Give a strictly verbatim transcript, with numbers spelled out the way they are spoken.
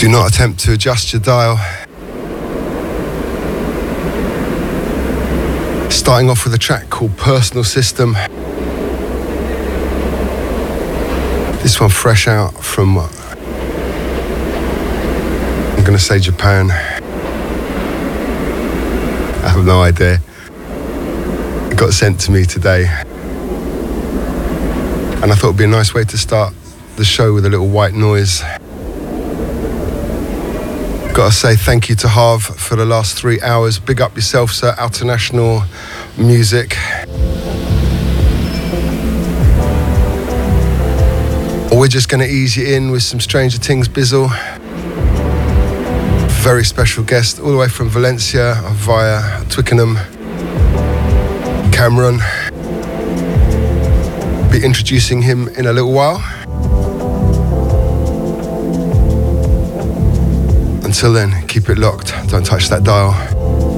Do not attempt to adjust your dial. Starting off with a track called Personal System. This one fresh out from, I'm going to say Japan. I have no idea. It got sent to me today. And I thought it'd be a nice way to start the show with a little white noise. Gotta say thank you to Harv for the last three hours. Big up yourself, sir. International music. Or we're just gonna ease you in with some Stranger Things bizzle. Very special guest all the way from Valencia via Twickenham, Cameron. Be introducing him in a little while. Until then, keep it locked. Don't touch that dial.